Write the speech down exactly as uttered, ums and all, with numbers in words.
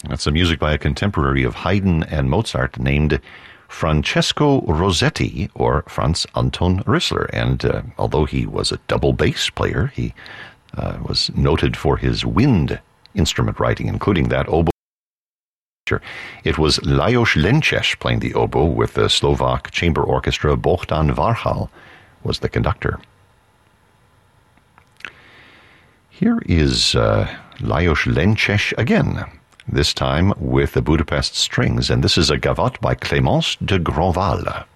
That's some music by a contemporary of Haydn and Mozart named Francesco Rossetti, or Franz Anton Rissler. And uh, although he was a double bass player, he uh, was noted for his wind instrument writing, including that oboe. It was Lajos Lenčeš playing the oboe with the Slovak chamber orchestra. Bohdan Varchal was the conductor. Here is uh, Lajos Lenčeš again, this time with the Budapest Strings, and this is a gavotte by Clémence de Grandval.